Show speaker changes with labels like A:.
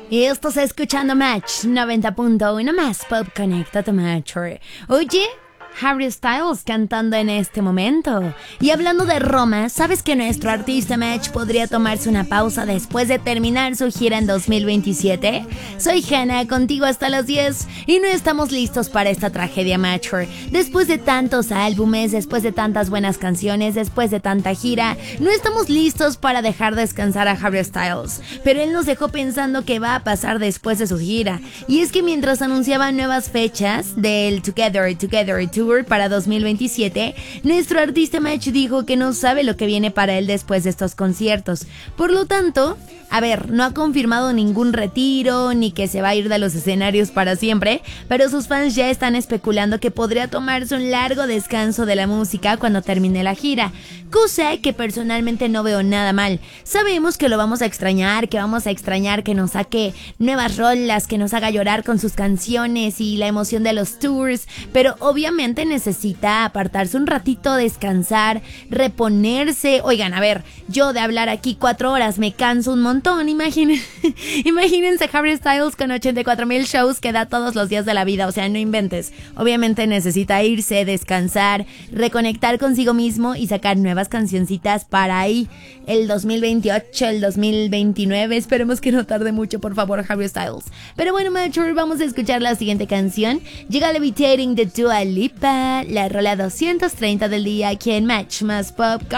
A: Y estás escuchando Match 90.1 más Pop Conecta tu Match. Oye, Harry Styles cantando en este momento. Y hablando de Roma, ¿sabes que nuestro artista Match podría tomarse una pausa después de terminar su gira en 2027? Soy Hannah, contigo hasta las 10 y no estamos listos para esta tragedia Match. Después de tantos álbumes, después de tantas buenas canciones, después de tanta gira, no estamos listos para dejar descansar a Harry Styles. Pero él nos dejó pensando qué va a pasar después de su gira. Y es que mientras anunciaban nuevas fechas del Together Tour para 2027, nuestro artista Match dijo que no sabe lo que viene para él después de estos conciertos. Por lo tanto, no ha confirmado ningún retiro ni que se va a ir de los escenarios para siempre, pero sus fans ya están especulando que podría tomarse un largo descanso de la música cuando termine la gira, cosa que personalmente no veo nada mal. Sabemos que lo vamos a extrañar, que nos saque nuevas rolas, que nos haga llorar con sus canciones y la emoción de los tours, pero obviamente necesita apartarse un ratito, descansar, reponerse. Oigan, yo de hablar aquí 4 horas me canso un montón. Imagínense Harry Styles con 84,000 shows que da todos los días de la vida, o sea, no inventes. Obviamente necesita irse, descansar, reconectar consigo mismo y sacar nuevas cancioncitas para ahí el 2028, el 2029. Esperemos que no tarde mucho, por favor, Harry Styles. Pero bueno, Mature, vamos a escuchar la siguiente canción. Llega Levitating de Dua Lipa, la rola 230 del día aquí en Match más Pop.